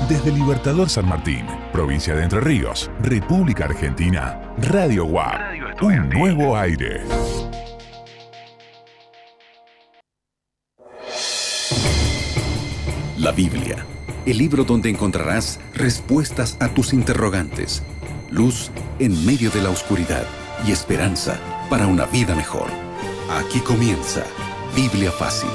Desde Libertador San Martín, provincia de Entre Ríos, República Argentina, Radio WAP, un nuevo aire. La Biblia, el libro donde encontrarás respuestas a tus interrogantes, luz en medio de la oscuridad y esperanza para una vida mejor. Aquí comienza Biblia Fácil.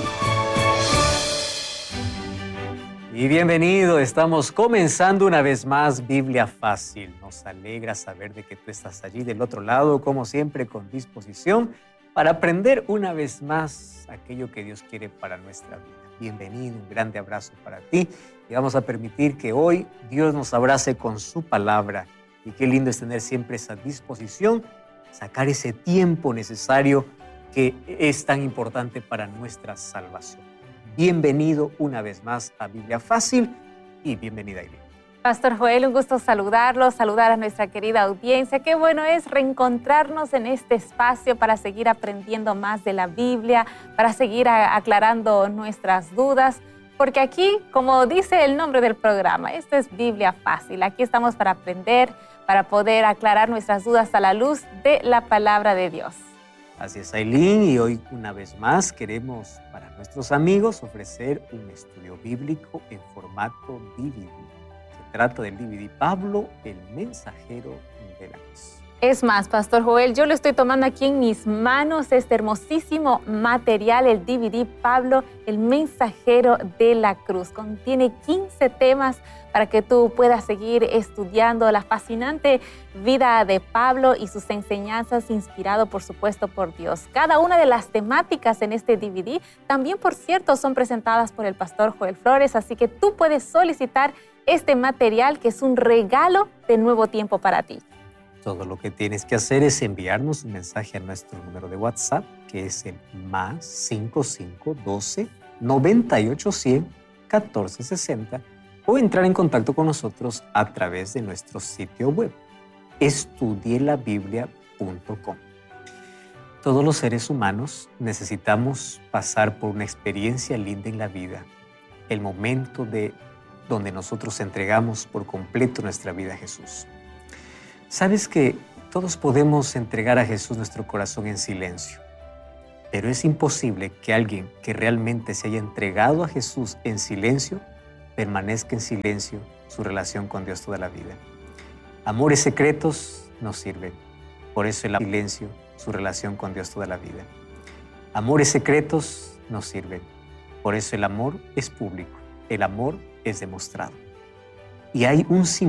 Y bienvenido, estamos comenzando una vez más Biblia Fácil. Nos alegra saber de que tú estás allí del otro lado, como siempre, con disposición para aprender una vez más aquello que Dios quiere para nuestra vida. Bienvenido, un grande abrazo para ti y vamos a permitir que hoy Dios nos abrace con su palabra. Y qué lindo es tener siempre esa disposición, sacar ese tiempo necesario que es tan importante para nuestra salvación. Bienvenido una vez más a Biblia Fácil y bienvenida, Aileen. Pastor Joel, un gusto saludarlo, saludar a nuestra querida audiencia. Qué bueno es reencontrarnos en este espacio para seguir aprendiendo más de la Biblia, para seguir aclarando nuestras dudas, porque aquí, como dice el nombre del programa, esto es Biblia Fácil. Aquí estamos para aprender, para poder aclarar nuestras dudas a la luz de la palabra de Dios. Así es, Aileen, y hoy una vez más queremos para nuestros amigos ofrecer un estudio bíblico en formato DVD. Se trata del DVD Pablo, el mensajero de la cruz. Es más, Pastor Joel, yo lo estoy tomando aquí en mis manos, este hermosísimo material, el DVD Pablo, el mensajero de la cruz. Contiene 15 temas para que tú puedas seguir estudiando la fascinante vida de Pablo y sus enseñanzas, inspirado, por supuesto, por Dios. Cada una de las temáticas en este DVD también, por cierto, son presentadas por el Pastor Joel Flores, así que tú puedes solicitar este material que es un regalo de nuevo tiempo para ti. Todo lo que tienes que hacer es enviarnos un mensaje a nuestro número de WhatsApp, que es el más 5512 9810 1460, o entrar en contacto con nosotros a través de nuestro sitio web, estudielabiblia.com. Todos los seres humanos necesitamos pasar por una experiencia linda en la vida, el momento donde nosotros entregamos por completo nuestra vida a Jesús. Sabes que todos podemos entregar a Jesús nuestro corazón en silencio, pero es imposible que alguien que realmente se haya entregado a Jesús en silencio permanezca en silencio su relación con Dios toda la vida. Amores secretos no sirven, por eso el silencio su relación con Dios toda la vida. Amores secretos no sirven, por eso el amor es público, el amor es demostrado. Y hay un